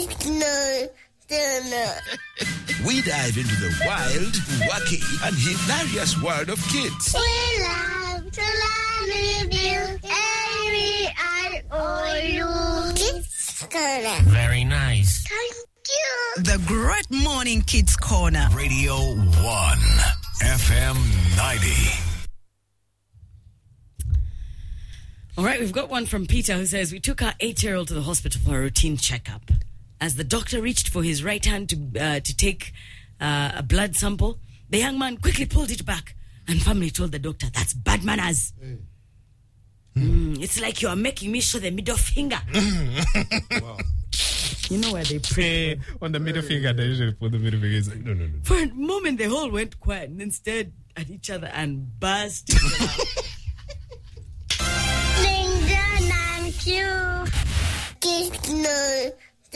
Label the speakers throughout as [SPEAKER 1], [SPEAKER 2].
[SPEAKER 1] No.
[SPEAKER 2] We dive into the wild, wacky, and hilarious world of kids.
[SPEAKER 1] We love to laugh with you, and we are all you. Kids Corner.
[SPEAKER 3] Very nice.
[SPEAKER 1] Thank you.
[SPEAKER 4] The Great Morning Kids Corner.
[SPEAKER 2] Radio 1, FM 90.
[SPEAKER 5] All right, we've got one from Peter who says, we took our 8-year-old to the hospital for a routine checkup. As the doctor reached for his right hand to take a blood sample, the young man quickly pulled it back, and family told the doctor, that's bad manners. It's like you are making me show the middle finger.
[SPEAKER 6] Wow.
[SPEAKER 5] You know where they pray
[SPEAKER 6] on the middle finger, they usually put the middle finger. No.
[SPEAKER 5] For a moment, they all went quiet and then stared at each other and burst.
[SPEAKER 1] Thank you. Kids no.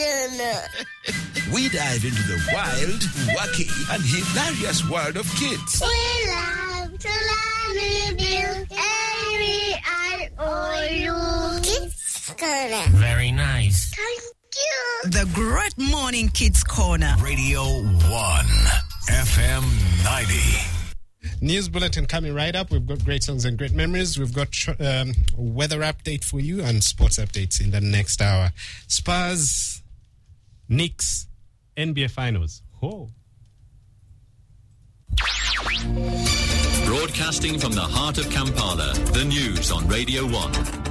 [SPEAKER 2] We dive into the wild, wacky, and hilarious world of kids.
[SPEAKER 1] We love to laugh with you, and we are all you. Kids Corner.
[SPEAKER 3] Very nice.
[SPEAKER 1] Thank you.
[SPEAKER 4] The Great Morning Kids Corner.
[SPEAKER 2] Radio 1, FM 90.
[SPEAKER 6] News bulletin coming right up. We've got great songs and great memories. We've got weather update for you and sports updates in the next hour. Spurs, Knicks, NBA Finals. Oh.
[SPEAKER 7] Broadcasting from the heart of Kampala, the news on Radio 1.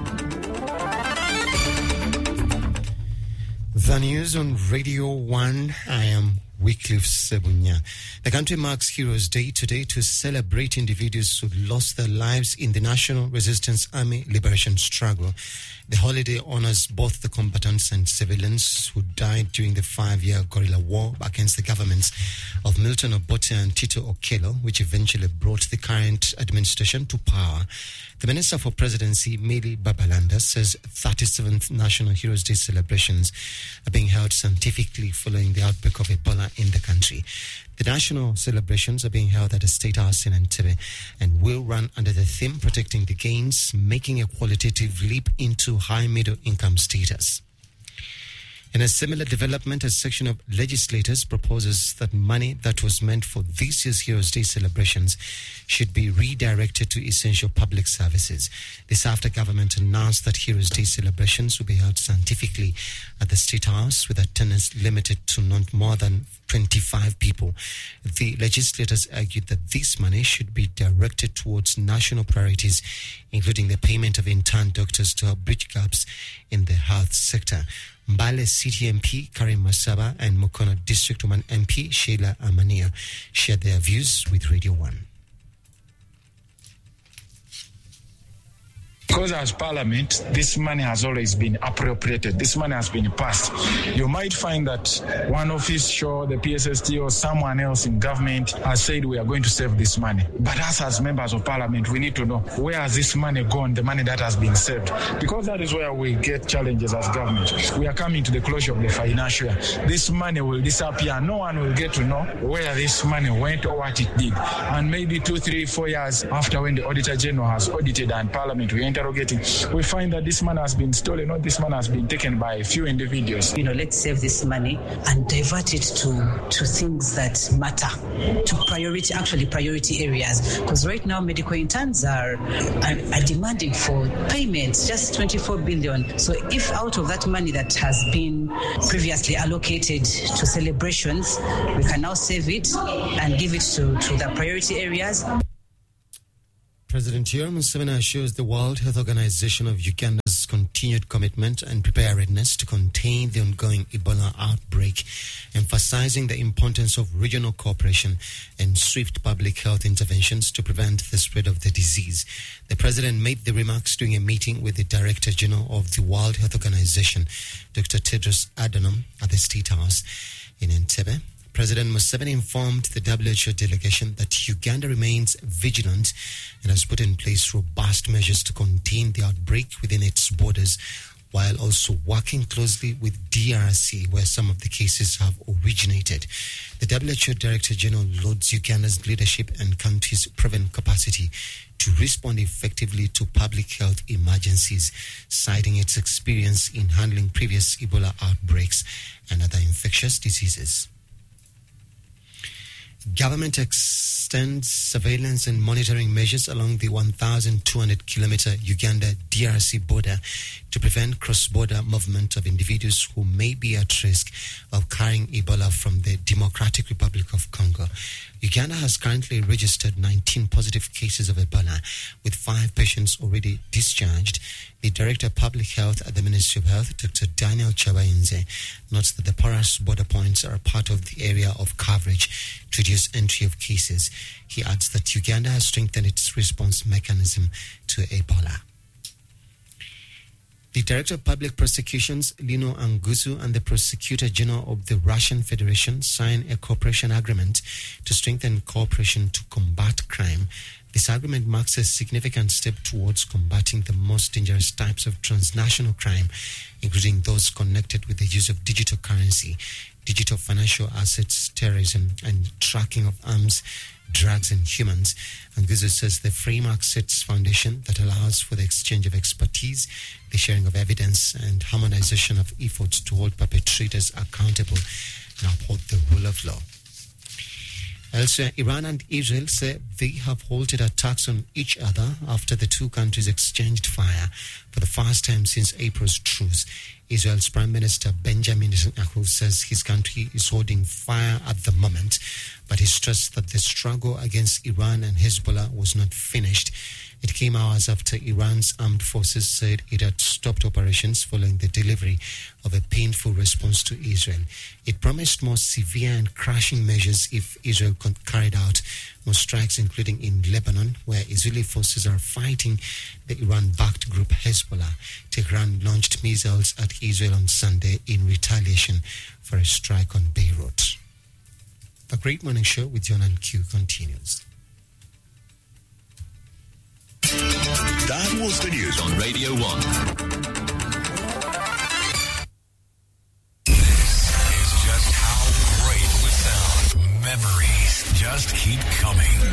[SPEAKER 8] The news on Radio 1. I am Wycliffe Sebunya. The country marks Heroes Day today to celebrate individuals who lost their lives in the National Resistance Army liberation struggle. The holiday honors both the combatants and civilians who died during the 5-year guerrilla war against the governments of Milton Obote and Tito Okello, which eventually brought the current administration to power. The Minister for Presidency, Millie Babalanda, says 37th National Heroes Day celebrations are being held scientifically following the outbreak of Ebola in the country. The national celebrations are being held at a state house in Entebbe and will run under the theme Protecting the Gains, making a qualitative leap into high middle income status. In a similar development, a section of legislators proposes that money that was meant for this year's Heroes Day celebrations should be redirected to essential public services. This after government announced that Heroes Day celebrations will be held scientifically at the State House with attendance limited to not more than 25 people. The legislators argued that this money should be directed towards national priorities, including the payment of intern doctors to help bridge gaps in the health sector. Mbale City MP Karim Masaba and Mukono District Woman MP Sheila Amanio shared their views with Radio 1.
[SPEAKER 9] Because as Parliament, this money has always been appropriated. This money has been passed. You might find that one official, the PSST or someone else in government has said we are going to save this money. But us as members of Parliament, we need to know where has this money gone, the money that has been saved. Because that is where we get challenges as government. We are coming to the closure of the financial year. This money will disappear. No one will get to know where this money went or what it did. And maybe 2, 3, 4 years after when the Auditor General has audited and Parliament, we we find that this money has been stolen or this money has been taken by a few individuals.
[SPEAKER 10] Let's save this money and divert it to things that matter, to priority areas. Because right now, medical interns are demanding for payments, just 24 billion. So if out of that money that has been previously allocated to celebrations, we can now save it and give it to the priority areas.
[SPEAKER 8] President Yoweri Museveni assures the World Health Organization of Uganda's continued commitment and preparedness to contain the ongoing Ebola outbreak, emphasizing the importance of regional cooperation and swift public health interventions to prevent the spread of the disease. The president made the remarks during a meeting with the Director General of the World Health Organization, Dr. Tedros Adhanom, at the State House in Entebbe. President Museveni informed the WHO delegation that Uganda remains vigilant and has put in place robust measures to contain the outbreak within its borders, while also working closely with DRC, where some of the cases have originated. The WHO Director General lauds Uganda's leadership and country's proven capacity to respond effectively to public health emergencies, citing its experience in handling previous Ebola outbreaks and other infectious diseases. Government extends surveillance and monitoring measures along the 1,200-kilometer Uganda-DRC border to prevent cross-border movement of individuals who may be at risk of carrying Ebola from the Democratic Republic of Congo. Uganda has currently registered 19 positive cases of Ebola, with 5 patients already discharged. The Director of Public Health at the Ministry of Health, Dr. Daniel Chabainze, notes that the porous border points are part of the area of coverage to reduce entry of cases. He adds that Uganda has strengthened its response mechanism to Ebola. The Director of Public Prosecutions, Lino Anguzu, and the Prosecutor General of the Russian Federation signed a cooperation agreement to strengthen cooperation to combat crime. This agreement marks a significant step towards combating the most dangerous types of transnational crime, including those connected with the use of digital currency, digital financial assets, terrorism, and tracking of arms, drugs, and humans. Anguzu says the framework sets foundation that allows for the exchange of expertise, the sharing of evidence, and harmonization of efforts to hold perpetrators accountable and uphold the rule of law. Elsewhere, Iran and Israel say they have halted attacks on each other after the two countries exchanged fire for the first time since April's truce. Israel's Prime Minister Benjamin Netanyahu says his country is holding fire at the moment, but he stressed that the struggle against Iran and Hezbollah was not finished. It came hours after Iran's armed forces said it had stopped operations following the delivery of a painful response to Israel. It promised more severe and crushing measures if Israel carried out more strikes, including in Lebanon, where Israeli forces are fighting the Iran-backed group Hezbollah. Tehran launched missiles at Israel on Sunday in retaliation for a strike on Beirut. The Great Morning Show with John and Q continues.
[SPEAKER 2] That was the news
[SPEAKER 7] on Radio 1.
[SPEAKER 11] This is just how great it would sound. Memories just keep coming.